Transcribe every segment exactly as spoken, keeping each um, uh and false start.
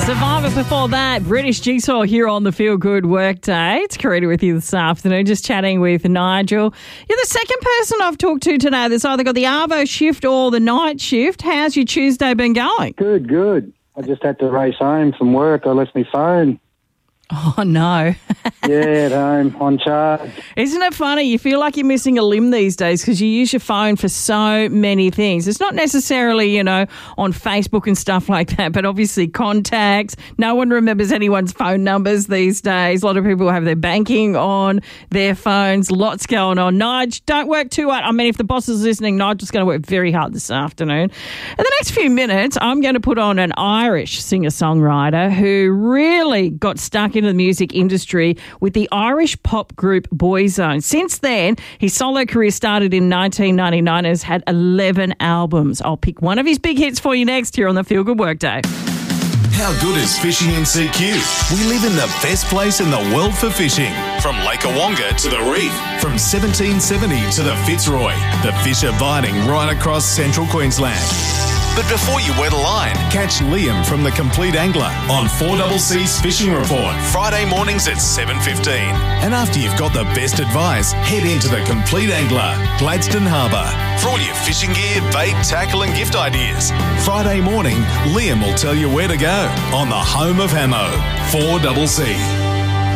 Survivor before that, British Jigsaw here on the Feel Good Workday. It's Karina with you this afternoon, just chatting with Nigel. You're the second person I've talked to today that's either got the Arvo shift or the night shift. How's your Tuesday been going? Good, good. I just had to race home from work. I left my phone. Oh, no. Yeah, at home, on charge. Isn't it funny? You feel like you're missing a limb these days because you use your phone for so many things. It's not necessarily, you know, on Facebook and stuff like that, but obviously contacts. No one remembers anyone's phone numbers these days. A lot of people have their banking on their phones. Lots going on. Nige, don't work too hard. I mean, if the boss is listening, Nigel's going to work very hard this afternoon. In the next few minutes, I'm going to put on an Irish singer-songwriter who really got stuck in into the music industry with the Irish pop group Boyzone. Since then, his solo career started in nineteen ninety-nine and has had eleven albums. I'll pick one of his big hits for you next here on the Feel Good Workday. How good is fishing in C Q? We live in the best place in the world for fishing. From Lake Awonga to the reef, from seventeen seventy to the Fitzroy, the fish are biting right across central Queensland. But before you wet a line, catch Liam from The Complete Angler on four C C's Fishing Report, Friday mornings at seven fifteen. And after you've got the best advice, head into The Complete Angler, Gladstone Harbour, for all your fishing gear, bait, tackle and gift ideas. Friday morning, Liam will tell you where to go on the home of Hamo, four C C.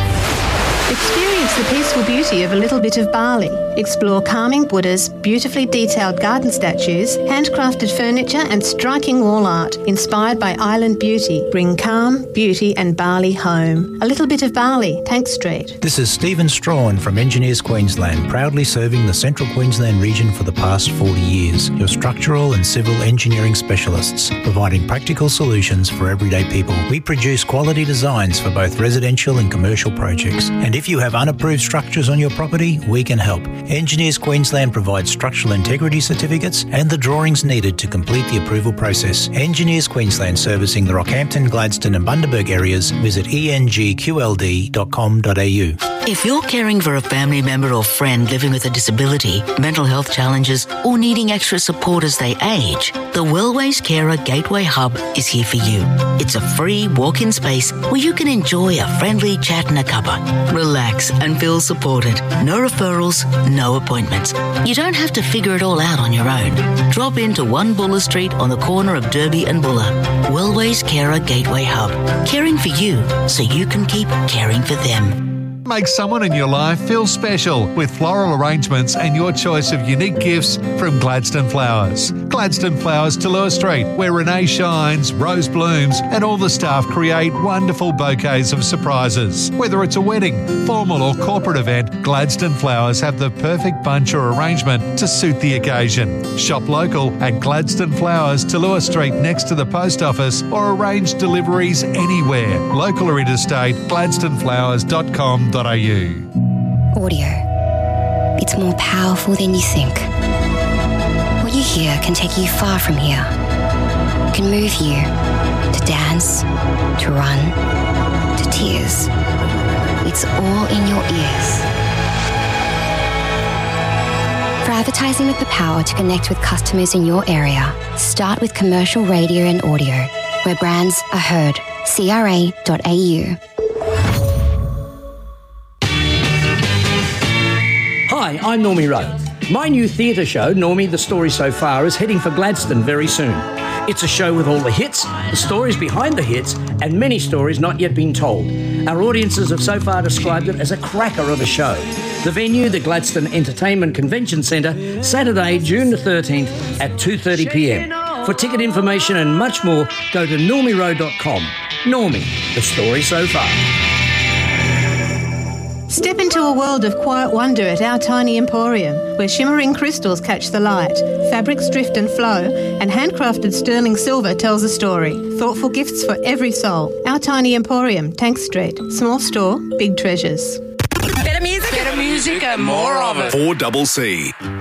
Experience the peaceful beauty of a little bit of Bali. Explore calming Buddhas, beautifully detailed garden statues, handcrafted furniture and striking wall art inspired by island beauty. Bring calm, beauty and Bali home. A little bit of Bali, Tank Street. This is Stephen Strawn from Engineers Queensland, proudly serving the Central Queensland region for the past forty years. Your structural and civil engineering specialists, providing practical solutions for everyday people. We produce quality designs for both residential and commercial projects. And if you have unapproved structures on your property, we can help. Engineers Queensland provides structural integrity certificates and the drawings needed to complete the approval process. Engineers Queensland, servicing the Rockhampton, Gladstone and Bundaberg areas. Visit e n g q l d dot com dot a u. If you're caring for a family member or friend living with a disability, mental health challenges, or needing extra support as they age, the Wellways Carer Gateway Hub is here for you. It's a free walk-in space where you can enjoy a friendly chat and a cuppa. Relax and feel supported. No referrals, no appointments. You don't have to figure it all out on your own. Drop into one Buller Street on the corner of Derby and Buller. Wellways Carer Gateway Hub. Caring for you so you can keep caring for them. Make someone in your life feel special with floral arrangements and your choice of unique gifts from Gladstone Flowers. Gladstone Flowers to Lewis Street, where Renee shines, Rose blooms, and all the staff create wonderful bouquets of surprises. Whether it's a wedding, formal or corporate event, Gladstone Flowers have the perfect bunch or arrangement to suit the occasion. Shop local at Gladstone Flowers to Lewis Street next to the post office, or arrange deliveries anywhere. Local or interstate, gladstone flowers dot com dot a u. Audio. It's more powerful than you think. What you hear can take you far from here. It can move you to dance, to run, to tears. It's all in your ears. For advertising with the power to connect with customers in your area, start with commercial radio and audio, where brands are heard. c r a dot a u. Hi, I'm Normie Rowe. My new theatre show, Normie, The Story So Far, is heading for Gladstone very soon. It's a show with all the hits, the stories behind the hits, and many stories not yet been told. Our audiences have so far described it as a cracker of a show. The venue, the Gladstone Entertainment Convention Centre, Saturday, June the thirteenth at two thirty p m. For ticket information and much more, go to normie rowe dot com. Normie, The Story So Far. Step into a world of quiet wonder at Our Tiny Emporium, where shimmering crystals catch the light, fabrics drift and flow, and handcrafted sterling silver tells a story. Thoughtful gifts for every soul. Our Tiny Emporium, Tank Street. Small store, big treasures. Better music, better music and more of it. four C C.